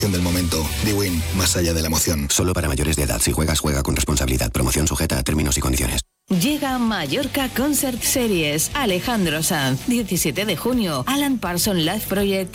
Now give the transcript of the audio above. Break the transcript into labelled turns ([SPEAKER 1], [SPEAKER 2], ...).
[SPEAKER 1] Del momento. Bwin, más allá de la emoción.
[SPEAKER 2] Solo para mayores de edad. Si juegas, juega con responsabilidad. Promoción sujeta a términos y condiciones.
[SPEAKER 3] Llega Mallorca Concert Series. Alejandro Sanz. 17 de junio. Alan Parsons Live Project